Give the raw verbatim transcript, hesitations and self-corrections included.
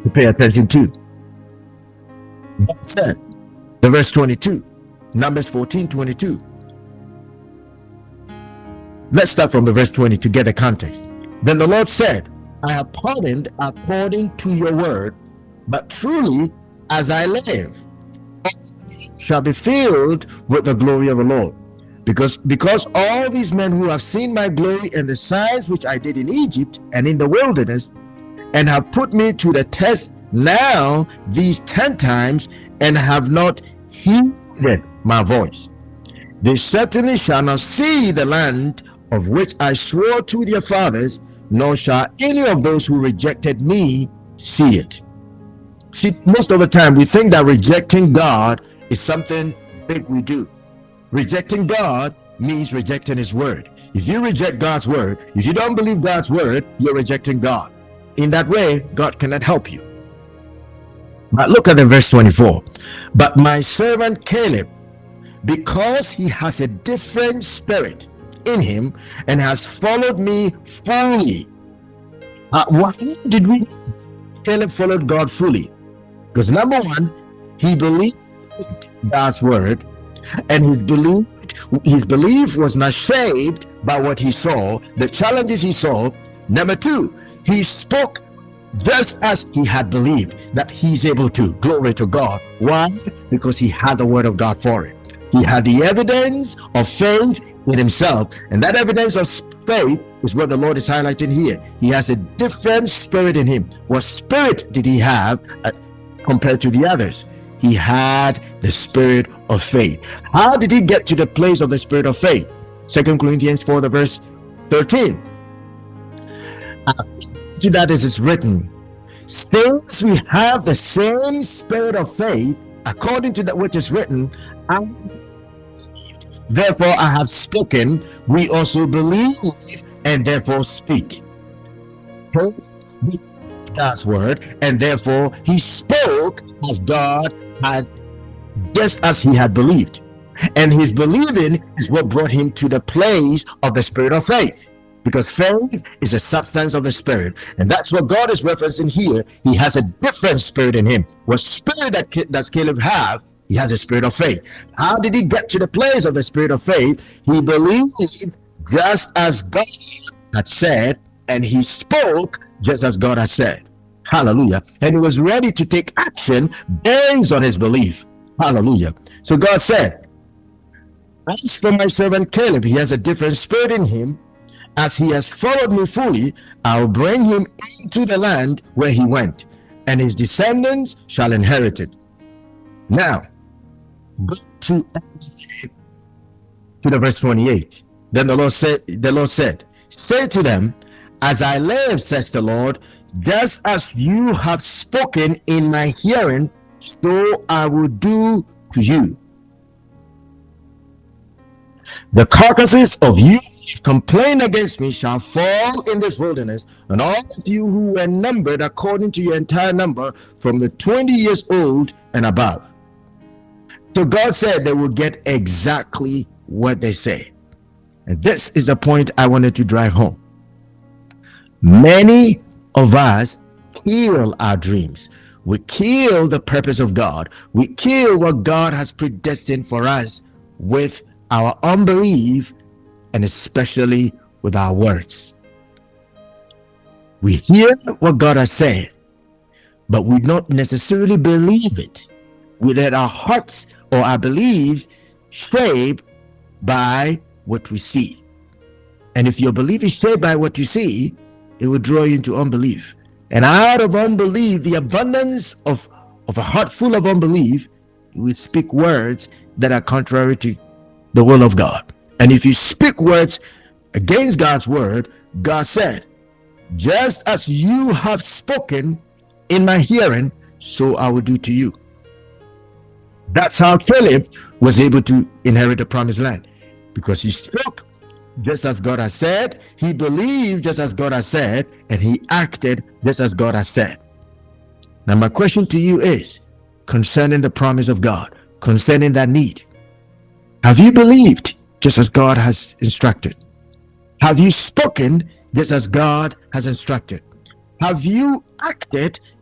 to pay attention to. God said, the verse twenty-two, Numbers fourteen twenty-two. Let's start from the verse twenty to get the context. Then the Lord said, I have pardoned according to your word, but truly as I live, shall be filled with the glory of the Lord. Because, because all these men who have seen my glory and the signs which I did in Egypt and in the wilderness, and have put me to the test now these ten times, and have not heeded my voice, they certainly shall not see the land of which I swore to their fathers, nor shall any of those who rejected me see it. See, most of the time we think that rejecting God is something big we do. Rejecting God means rejecting his word. If you reject God's word, if you don't believe God's word, you're rejecting God. In that way, God cannot help you. But look at the verse twenty-four. But my servant Caleb, because he has a different spirit in him and has followed me fully. Uh, why did we Caleb followed God fully? Because number one, he believed God's word, and his belief his belief was not shaped by what he saw, the challenges he saw. Number two, he spoke just as he had believed that he's able to. Glory to God. Why? Because he had the word of God for it. He had the evidence of faith in himself, and that evidence of faith is what the Lord is highlighting here. He has a different spirit in him. What spirit did he have uh, compared to the others? He had the spirit of faith. How did he get to the place of the spirit of faith? Second Corinthians four, the verse thirteen. Uh, to that is it's written, since we have the same spirit of faith, according to that which is written, I therefore I have spoken, we also believe, and therefore speak. God's word, and therefore he spoke as God had, just as he had believed. And his believing is what brought him to the place of the spirit of faith. Because faith is a substance of the spirit, and that's what God is referencing here. He has a different spirit in him. What spirit that does Caleb have? He has a spirit of faith. How did he get to the place of the spirit of faith? He believed just as God had said, and he spoke just as God had said. Hallelujah. And he was ready to take action based on his belief. Hallelujah. So God said, as for my servant Caleb, he has a different spirit in him. As he has followed me fully, I'll bring him into the land where he went, and his descendants shall inherit it. Now, go to, to the verse twenty-eight. Then the Lord said, the Lord said, say to them, as I live, says the Lord, just as you have spoken in my hearing, so I will do to you. The carcasses of you who complain against me shall fall in this wilderness, and all of you who were numbered according to your entire number, from the twenty years old and above. So God said they will get exactly what they say. And this is the point I wanted to drive home. Many of us kill our dreams. We kill the purpose of God. We kill what God has predestined for us with our unbelief, and especially with our words. We hear what God has said, but we don't necessarily believe it. We let our hearts or our beliefs shaped by what we see. And if your belief is shaped by what you see, it will draw you into unbelief. And out of unbelief, the abundance of, of a heart full of unbelief, you will speak words that are contrary to the will of God. And if you speak words against God's word, God said, just as you have spoken in my hearing, so I will do to you. That's how Caleb was able to inherit the promised land, because he spoke just as God has said, he believed just as God has said, and he acted just as God has said. Now my question to you is, concerning the promise of God, concerning that need, have you believed just as God has instructed? Have you spoken just as God has instructed? Have you acted